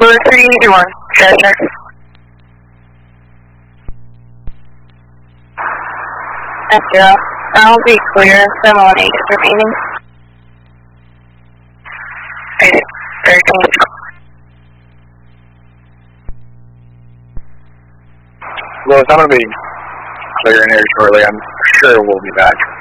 Blue 381, check. Thank you. I'll be clear, 718 is remaining. 13. Louis, I'm going to be clearing here shortly. I'm sure we'll be back.